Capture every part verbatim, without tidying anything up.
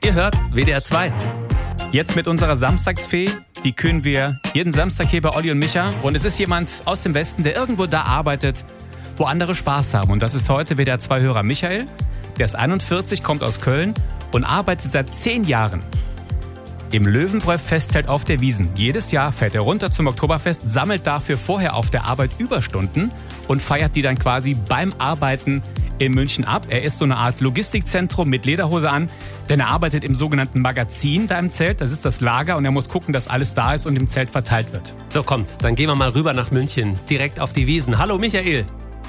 Ihr hört W D R zwei. Jetzt mit unserer Samstagsfee. Die küren wir jeden Samstag hier bei Olli und Micha. Und es ist jemand aus dem Westen, der irgendwo da arbeitet, wo andere Spaß haben. Und das ist heute W D R zwei-Hörer Michael. Der ist einundvierzig, kommt aus Köln und arbeitet seit zehn Jahren im Löwenbräu-Festzelt auf der Wiesn. Jedes Jahr fährt er runter zum Oktoberfest, sammelt dafür vorher auf der Arbeit Überstunden und feiert die dann quasi beim Arbeiten in München ab. Er ist so eine Art Logistikzentrum mit Lederhose an, denn er arbeitet im sogenannten Magazin da im Zelt. Das ist das Lager und er muss gucken, dass alles da ist und im Zelt verteilt wird. So, kommt, dann gehen wir mal rüber nach München, direkt auf die Wiesn. Hallo Michael.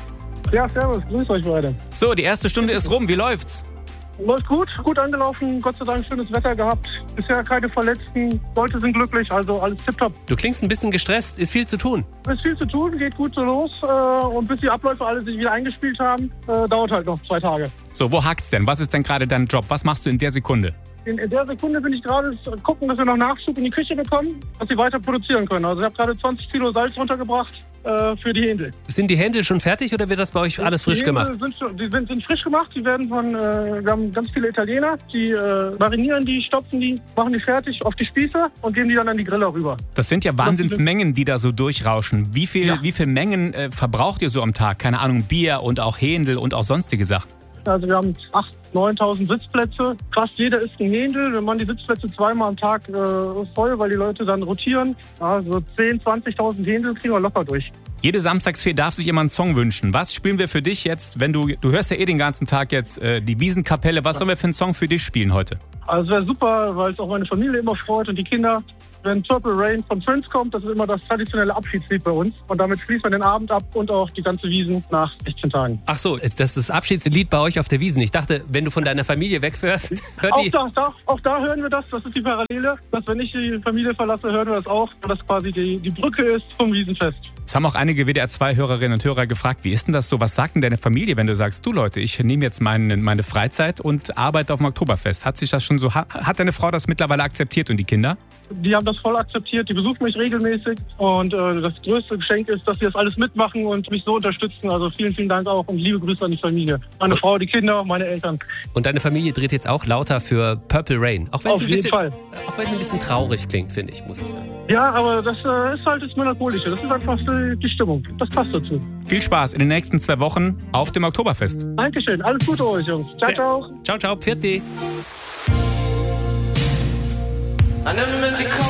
Ja, servus, grüß euch beide. So, die erste Stunde ist rum. Wie läuft's? Läuft gut, gut angelaufen, Gott sei Dank schönes Wetter gehabt. Bisher keine Verletzten, Leute sind glücklich, also alles tipptopp. Du klingst ein bisschen gestresst, ist viel zu tun. Es ist viel zu tun, geht gut so los äh, und bis die Abläufe alle sich wieder eingespielt haben, äh, dauert halt noch zwei Tage. So, wo hakt's denn? Was ist denn gerade dein Job? Was machst du in der Sekunde? In, in der Sekunde bin ich gerade gucken, dass wir noch Nachschub in die Küche bekommen, dass sie weiter produzieren können. Also ich habe gerade zwanzig Kilo Salz runtergebracht äh, für die Händel. Sind die Händel schon fertig oder wird das bei euch alles frisch die gemacht? Sind schon, die sind, sind frisch gemacht, die werden von, äh, wir haben ganz viele Italiener, die äh, marinieren die, stopfen die, machen die fertig auf die Spieße und geben die dann an die Griller rüber. Das sind ja Wahnsinnsmengen, die da so durchrauschen. Wie viel, Ja. wie viel Mengen äh, verbraucht ihr so am Tag? Keine Ahnung, Bier und auch Händel und auch sonstige Sachen. Also wir haben achttausend, neuntausend Sitzplätze. Fast jeder ist ein Händel. Wir machen die Sitzplätze zweimal am Tag äh, voll, weil die Leute dann rotieren. Also zehntausend, zwanzigtausend Händel kriegen wir locker durch. Jede Samstagsfee darf sich immer einen Song wünschen. Was spielen wir für dich jetzt, wenn du, du hörst ja eh den ganzen Tag jetzt äh, die Wiesenkapelle. Was sollen wir für einen Song für dich spielen heute? Also es wäre super, weil es auch meine Familie immer freut und die Kinder. Wenn Purple Rain von Prince kommt, das ist immer das traditionelle Abschiedslied bei uns. Und damit schließt man den Abend ab und auch die ganze Wiesn nach sechzehn Tagen. Ach so, das ist das Abschiedslied bei euch auf der Wiesn. Ich dachte, wenn du von deiner Familie wegfährst, hört Auch die... da, da, auch da hören wir das, das ist die Parallele. Dass wenn ich die Familie verlasse, hören wir das auch. Und das quasi die, die Brücke ist vom Wiesenfest. Es haben auch einige W D R zwei-Hörerinnen und Hörer gefragt, wie ist denn das so? Was sagt denn deine Familie, wenn du sagst, du Leute, ich nehme jetzt meine, meine Freizeit und arbeite auf dem Oktoberfest? Hat sich das schon so, hat deine Frau das mittlerweile akzeptiert und die Kinder? Die haben das voll akzeptiert, die besuchen mich regelmäßig und äh, das größte Geschenk ist, dass sie das alles mitmachen und mich so unterstützen. Also vielen, vielen Dank auch und liebe Grüße an die Familie. Meine Frau, die Kinder, meine Eltern. Und deine Familie dreht jetzt auch lauter für Purple Rain. Auch wenn es Auf ein jeden bisschen, Fall. auch wenn es ein bisschen traurig klingt, finde ich, muss ich sagen. Ja, aber das äh, ist halt das Melancholische. Das ist einfach die, die Stimmung. Das passt dazu. Viel Spaß in den nächsten zwei Wochen auf dem Oktoberfest. Dankeschön. Alles Gute euch, Jungs. Ciao, Sehr. ciao. Ciao, ciao, Pfiat. I never meant to call